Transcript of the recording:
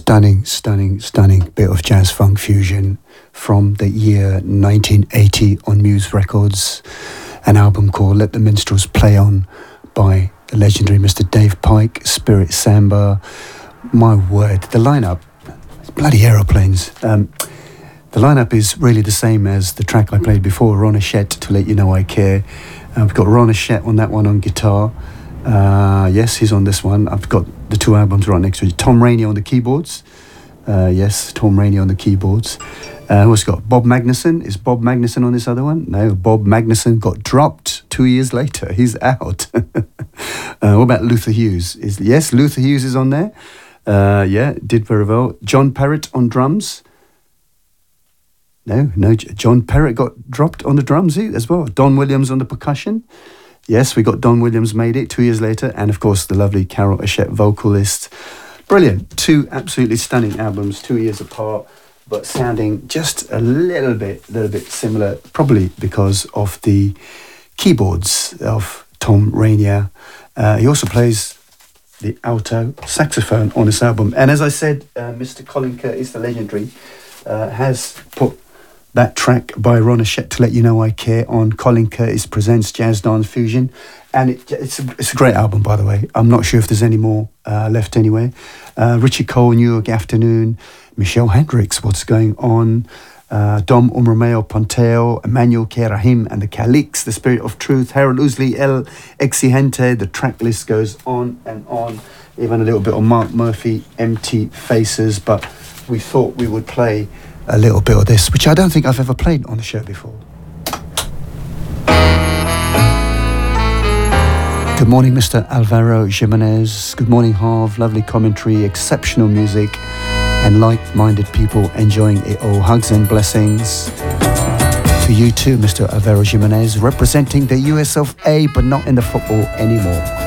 Stunning bit of jazz funk fusion from the year 1980 on Muse Records. An album called Let the Minstrels Play On by the legendary Mr. Dave Pike, Spirit Samba. My word, the lineup, bloody aeroplanes. The lineup is really the same as the track I played before, Ron Hachette, To Let You Know I Care. I've got Ron Hachette on that one on guitar. Yes, he's on this one. I've got the two albums right next to each. Tom Rainey on the keyboards. Yes, Tom Rainey on the keyboards. Who's got Bob Magnuson? Is Bob Magnuson on this other one? No, Bob Magnuson got dropped 2 years later. He's out. What about Luther Hughes? Yes, Luther Hughes is on there. Yeah, did very well. John Parrott on drums. No, John Parrott got dropped on the drums as well. Don Williams on the percussion. Yes, we got Don Williams made it 2 years later. And of course, the lovely Carol Hachette vocalist. Brilliant. Two absolutely stunning albums, 2 years apart, but sounding just a little bit similar, probably because of the keyboards of Tom Rainier. He also plays the alto saxophone on this album. And as I said, Mr. Colin Curtis, the legendary, has put that track by Ron Hachette, To Let You Know I Care, on Colin Curtis Presents Jazz Dance Fusion. And it's a great album, by the way. I'm not sure if there's any more left anyway. Richie Cole, New York Afternoon, Michelle Hendricks, What's Going On, Dom Romeo Ponteo, Emmanuel K. Rahim and the Calix, The Spirit of Truth, Harold Ousley, El Exigente. The track list goes on and on. Even a little bit of Mark Murphy, Empty Faces. But we thought we would play a little bit of this, which I don't think I've ever played on the show before. Good morning, Mr. Alvaro Jimenez. Good morning, Harv. Lovely commentary, exceptional music, and like-minded people enjoying it all. Hugs and blessings to you too, Mr. Alvaro Jimenez, representing the US of A, but not in the football anymore.